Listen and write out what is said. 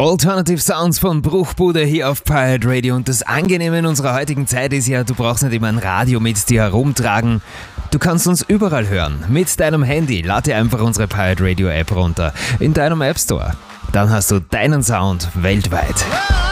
Alternative Sounds von Bruchbude hier auf Pirate Radio. Und das Angenehme in unserer heutigen Zeit ist ja, du brauchst nicht immer ein Radio mit dir herumtragen. Du kannst uns überall hören. Mit deinem Handy. Lad dir einfach unsere Pirate Radio App runter. In deinem App Store. Dann hast du deinen Sound weltweit.